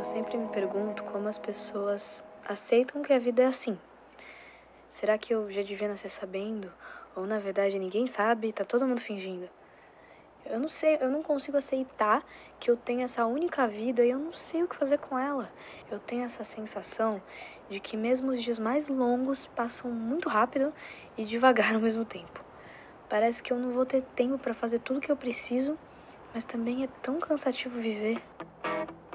Eu sempre me pergunto como as pessoas aceitam que a vida é assim. Será que eu já devia nascer sabendo? Ou na verdade ninguém sabe e tá todo mundo fingindo? Eu não sei, eu não consigo aceitar que eu tenho essa única vida e eu não sei o que fazer com ela. Eu tenho essa sensação de que mesmo os dias mais longos passam muito rápido e devagar ao mesmo tempo. Parece que eu não vou ter tempo para fazer tudo o que eu preciso, mas também é tão cansativo viver.